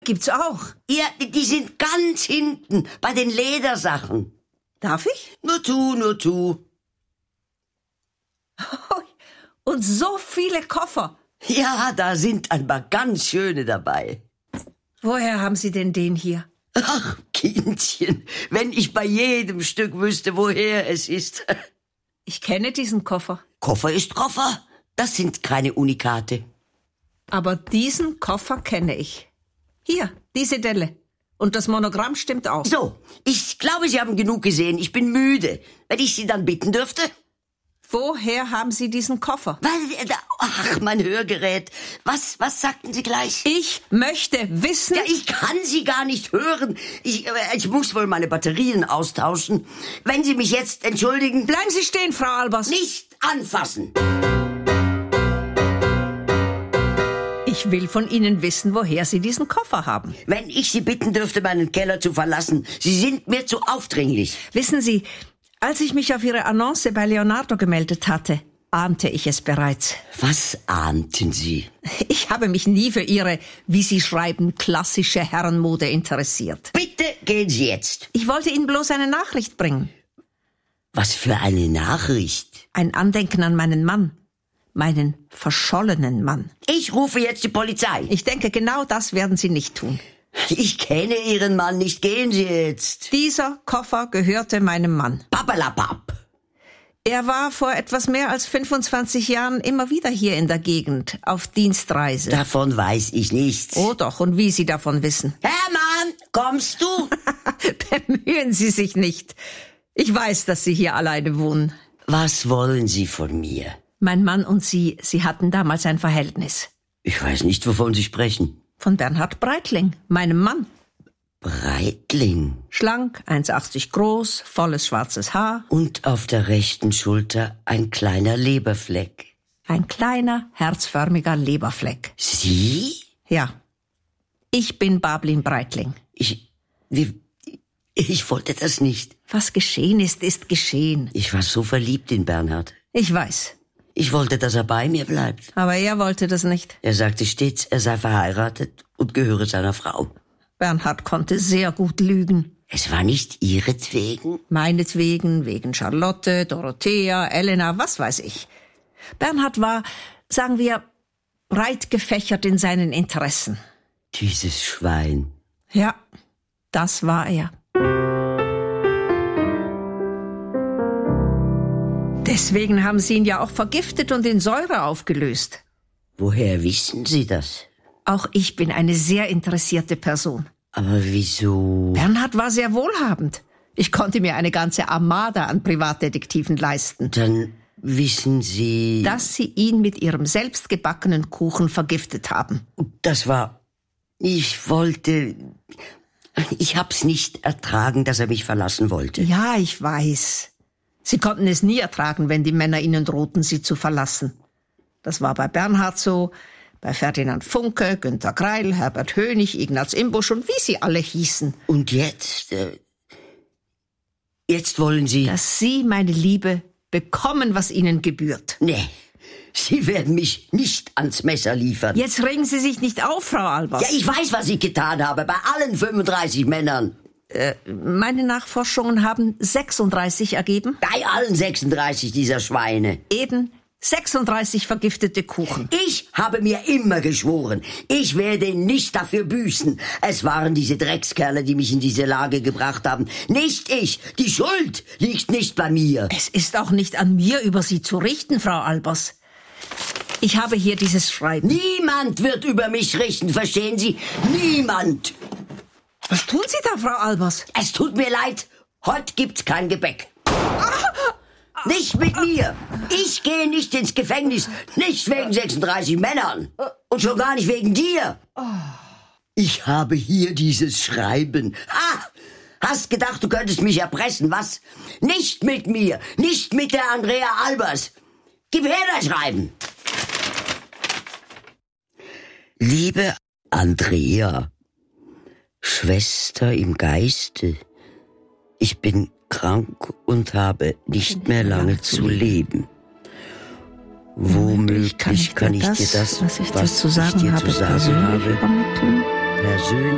Gibt's auch. Ja, die sind ganz hinten, bei den Ledersachen. Darf ich? Nur tu. Und so viele Koffer. Ja, da sind ein paar ganz schöne dabei. Woher haben Sie denn den hier? Ach, Kindchen, wenn ich bei jedem Stück wüsste, woher es ist. Ich kenne diesen Koffer. Koffer ist Koffer. Das sind keine Unikate. Aber diesen Koffer kenne ich. Hier, diese Delle. Und das Monogramm stimmt auch. So, ich glaube, Sie haben genug gesehen. Ich bin müde. Wenn ich Sie dann bitten dürfte? Woher haben Sie diesen Koffer? Ach, mein Hörgerät. Was sagten Sie gleich? Ich möchte wissen... Ja, ich kann Sie gar nicht hören. Ich muss wohl meine Batterien austauschen. Wenn Sie mich jetzt entschuldigen... Bleiben Sie stehen, Frau Albers. Nicht anfassen. Ich will von Ihnen wissen, woher Sie diesen Koffer haben. Wenn ich Sie bitten dürfte, meinen Keller zu verlassen. Sie sind mir zu aufdringlich. Wissen Sie, als ich mich auf Ihre Annonce bei Leonardo gemeldet hatte, ahnte ich es bereits. Was ahnten Sie? Ich habe mich nie für Ihre, wie Sie schreiben, klassische Herrenmode interessiert. Bitte gehen Sie jetzt. Ich wollte Ihnen bloß eine Nachricht bringen. Was für eine Nachricht? Ein Andenken an meinen Mann. Meinen verschollenen Mann. Ich rufe jetzt die Polizei. Ich denke, genau das werden Sie nicht tun. Ich kenne Ihren Mann nicht. Gehen Sie jetzt. Dieser Koffer gehörte meinem Mann. Pappalapapp. Er war vor etwas mehr als 25 Jahren immer wieder hier in der Gegend, auf Dienstreise. Davon weiß ich nichts. Oh doch, und wie Sie davon wissen. Hermann, kommst du? Bemühen Sie sich nicht. Ich weiß, dass Sie hier alleine wohnen. Was wollen Sie von mir? Mein Mann und Sie hatten damals ein Verhältnis. Ich weiß nicht, wovon Sie sprechen. Von Bernhard Breitling, meinem Mann. Breitling? Schlank, 1,80 groß, volles schwarzes Haar. Und auf der rechten Schulter ein kleiner Leberfleck. Ein kleiner, herzförmiger Leberfleck. Sie? Ja. Ich bin Bablin Breitling. Ich wollte das nicht. Was geschehen ist, ist geschehen. Ich war so verliebt in Bernhard. Ich weiß. Ich wollte, dass er bei mir bleibt. Aber er wollte das nicht. Er sagte stets, er sei verheiratet und gehöre seiner Frau. Bernhard konnte sehr gut lügen. Es war nicht ihretwegen? Meinetwegen, wegen Charlotte, Dorothea, Elena, was weiß ich. Bernhard war, sagen wir, breit gefächert in seinen Interessen. Dieses Schwein. Ja, das war er. Deswegen haben Sie ihn ja auch vergiftet und in Säure aufgelöst. Woher wissen Sie das? Auch ich bin eine sehr interessierte Person. Aber wieso? Bernhard war sehr wohlhabend. Ich konnte mir eine ganze Armada an Privatdetektiven leisten. Dann wissen Sie... Dass Sie ihn mit Ihrem selbstgebackenen Kuchen vergiftet haben. Das war... Ich hab's nicht ertragen, dass er mich verlassen wollte. Ja, ich weiß. Sie konnten es nie ertragen, wenn die Männer Ihnen drohten, Sie zu verlassen. Das war bei Bernhard so, bei Ferdinand Funke, Günter Greil, Herbert Hönig, Ignaz Imbusch und wie sie alle hießen. Und jetzt? Jetzt wollen Sie... Dass Sie, meine Liebe, bekommen, was Ihnen gebührt. Nee, Sie werden mich nicht ans Messer liefern. Jetzt regen Sie sich nicht auf, Frau Albers. Ja, ich weiß, was ich getan habe, bei allen 35 Männern. Meine Nachforschungen haben 36 ergeben. Bei allen 36 dieser Schweine. Eben 36 vergiftete Kuchen. Ich habe mir immer geschworen, ich werde nicht dafür büßen. Es waren diese Dreckskerle, die mich in diese Lage gebracht haben. Nicht ich. Die Schuld liegt nicht bei mir. Es ist auch nicht an mir, über Sie zu richten, Frau Albers. Ich habe hier dieses Schreiben. Niemand wird über mich richten, verstehen Sie? Niemand. Was tun Sie da, Frau Albers? Es tut mir leid, heute gibt's kein Gebäck. Nicht mit mir. Ich gehe nicht ins Gefängnis, nicht wegen 36 Männern und schon gar nicht wegen dir. Ich habe hier dieses Schreiben. Hast gedacht, du könntest mich erpressen, was? Nicht mit mir, nicht mit der Andrea Albers. Gib her das Schreiben. Liebe Andrea, Schwester im Geiste, ich bin krank und habe nicht mehr lange zu leben. Womöglich kann ich dir das, was ich dir zu sagen habe, persönlich übermitteln. Persönlich